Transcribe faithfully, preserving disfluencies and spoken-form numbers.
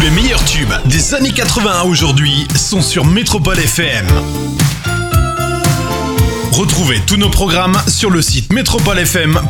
les meilleurs tubes des années quatre-vingts à aujourd'hui sont sur Métropole F M. Retrouvez tous nos programmes sur le site métropole f m